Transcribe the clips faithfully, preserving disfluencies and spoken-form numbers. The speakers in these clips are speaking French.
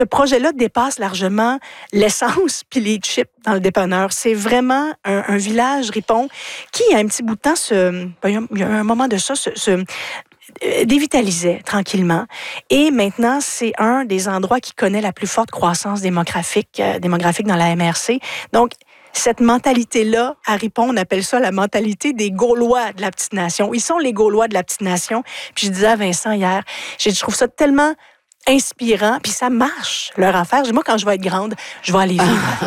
Ce projet-là dépasse largement l'essence puis les chips dans le dépanneur. C'est vraiment un, un village Ripon qui, il y a un petit bout de temps, se, il y a un moment de ça, se, se dévitalisait tranquillement. Et maintenant, c'est un des endroits qui connaît la plus forte croissance démographique, euh, démographique dans la M R C. Donc, cette mentalité-là, à Ripon, on appelle ça la mentalité des Gaulois de la petite nation. Ils sont les Gaulois de la petite nation. Puis je disais à Vincent hier, je trouve ça tellement inspirant, puis ça marche, leur affaire. Moi, quand je vais être grande, je vais aller vivre à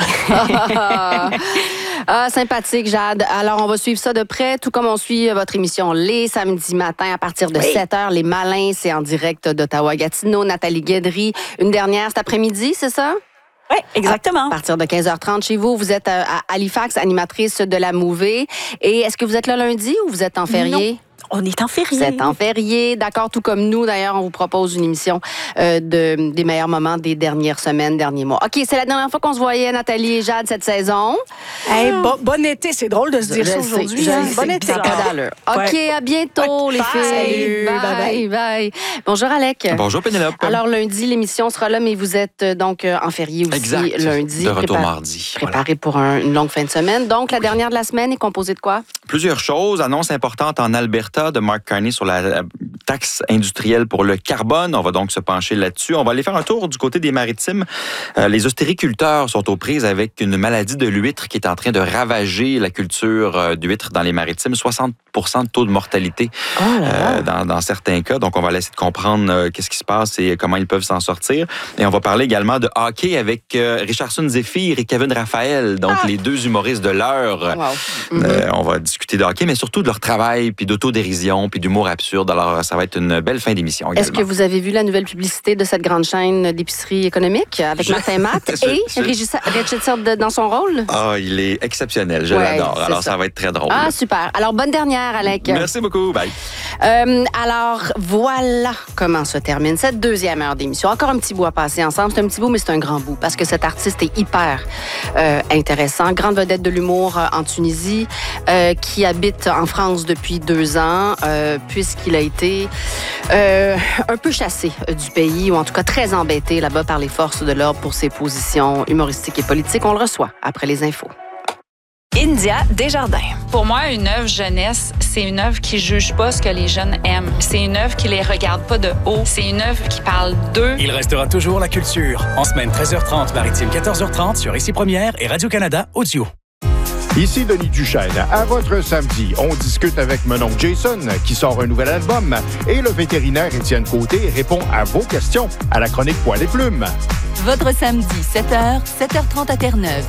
Ripon. Ah, sympathique, Jade. Alors, on va suivre ça de près, tout comme on suit votre émission les samedis matins à partir de oui. sept heures. Les Malins, c'est en direct d'Ottawa-Gatineau. Nathalie Guédry, une dernière cet après-midi, c'est ça? Oui, exactement. À partir de quinze heures trente chez vous, vous êtes à Halifax, animatrice de la Mouvée. Et est-ce que vous êtes là lundi ou vous êtes en férié? Non. On est en férié. Vous êtes en férié, d'accord, tout comme nous. D'ailleurs, on vous propose une émission euh, de, des meilleurs moments des dernières semaines, derniers mois. OK, c'est la dernière fois qu'on se voyait, Nathalie et Jade, cette saison. Hey, bon, bon été, c'est drôle de se dire je ça sais, aujourd'hui. Je hein? sais, Bon été. OK, ouais. À bientôt, ouais. les filles. Salut, bye, bye, bye. Bonjour, Alec. Bonjour, Pénélope. Alors, lundi, l'émission sera là, mais vous êtes donc en férié aussi exact. lundi. De retour Prépar- mardi. Préparé voilà. pour un, une longue fin de semaine. Donc, la oui. dernière de la semaine est composée de quoi? Plusieurs choses. Annonce importante en Alberta de Mark Carney sur la taxe industrielle pour le carbone. On va donc se pencher là-dessus. On va aller faire un tour du côté des Maritimes. Euh, les ostréiculteurs sont aux prises avec une maladie de l'huître qui est en train de ravager la culture euh, d'huîtres dans les Maritimes. soixante pour cent de taux de mortalité oh euh, dans, dans certains cas. Donc, on va essayer de comprendre euh, qu'est-ce qui se passe et comment ils peuvent s'en sortir. Et on va parler également de hockey avec euh, Richardson Zephyr et Kevin Raphaël, donc ah. les deux humoristes de l'heure. Wow. Mm-hmm. Euh, on va discuter de hockey, mais surtout de leur travail, puis d'autodérision, puis d'humour absurde. Alors, ça va être une belle fin d'émission également. Est-ce que vous avez vu la nouvelle publicité de cette grande chaîne d'épicerie économique avec je... Martin Matt et je... Richard dans son rôle? Ah, il est exceptionnel. Je ouais, l'adore. Alors, ça. ça va être très drôle. Ah, super. Alors, bonne dernière, Alec. Merci beaucoup. Bye. Euh, alors, voilà comment se termine cette deuxième heure d'émission. Encore un petit bout à passer ensemble. C'est un petit bout, mais c'est un grand bout parce que cet artiste est hyper euh, intéressant. Grande vedette de l'humour euh, en Tunisie, euh, qui habite en France depuis deux ans, euh, puisqu'il a été euh, un peu chassé du pays, ou en tout cas très embêté là-bas par les forces de l'ordre pour ses positions humoristiques et politiques. On le reçoit après les infos. India Desjardins. Pour moi, une œuvre jeunesse, c'est une œuvre qui juge pas ce que les jeunes aiment. C'est une œuvre qui les regarde pas de haut. C'est une œuvre qui parle d'eux. Il restera toujours la culture. En semaine treize heures trente, maritime quatorze heures trente sur Ici Première et Radio-Canada Audio. Ici Denis Duchesne. À votre samedi, on discute avec mon oncle Jason qui sort un nouvel album et le vétérinaire Étienne Côté répond à vos questions à la chronique Poil et Plumes. Votre samedi, sept heures, sept heures trente à Terre-Neuve.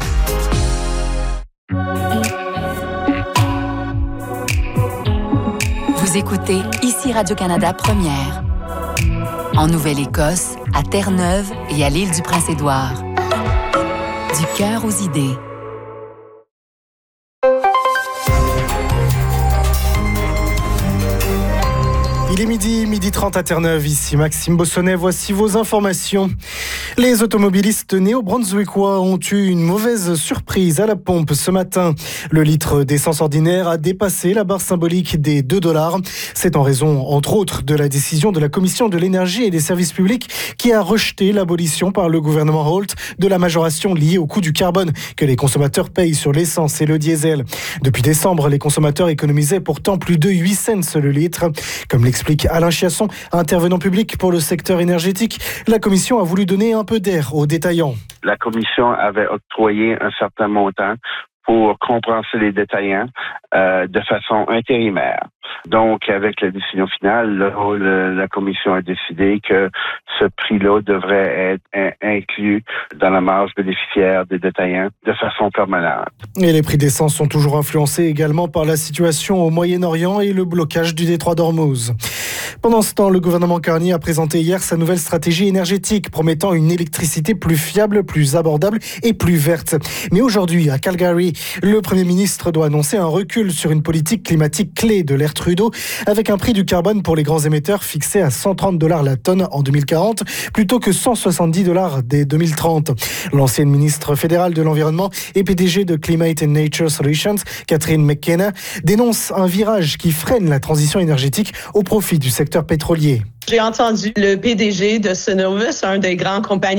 Vous écoutez Ici Radio-Canada Première. En Nouvelle-Écosse, à Terre-Neuve et à l'île du Prince-Édouard. Du cœur aux idées. Il est midi, midi trente à Terre-Neuve, ici Maxime Bossonnet, voici vos informations. Les automobilistes néo-brunswickois ont eu une mauvaise surprise à la pompe ce matin. Le litre d'essence ordinaire a dépassé la barre symbolique des deux dollars. C'est en raison, entre autres, de la décision de la Commission de l'énergie et des services publics qui a rejeté l'abolition par le gouvernement Holt de la majoration liée au coût du carbone que les consommateurs payent sur l'essence et le diesel. Depuis décembre, les consommateurs économisaient pourtant plus de huit cents le litre. Comme l'explique Alain Chiasson, intervenant public pour le secteur énergétique, la Commission a voulu donner un peu d'air aux détaillants. La Commission avait octroyé un certain montant pour compenser les détaillants euh, de façon intérimaire. Donc, avec la décision finale, là, le, la Commission a décidé que ce prix-là devrait être in- inclus dans la marge bénéficiaire des détaillants de façon permanente. Et les prix d'essence sont toujours influencés également par la situation au Moyen-Orient et le blocage du détroit d'Ormuz. Pendant ce temps, le gouvernement Carney a présenté hier sa nouvelle stratégie énergétique, promettant une électricité plus fiable, plus abordable et plus verte. Mais aujourd'hui, à Calgary, le Premier ministre doit annoncer un recul sur une politique climatique clé de l'ère Trudeau, avec un prix du carbone pour les grands émetteurs fixé à cent trente dollars la tonne en deux mille quarante, plutôt que cent soixante-dix dollars dès deux mille trente. L'ancienne ministre fédérale de l'Environnement et P D G de Climate and Nature Solutions, Catherine McKenna, dénonce un virage qui freine la transition énergétique au profit du secteur pétrolier. J'ai entendu le P D G de Cenovus, un des grandes compagnies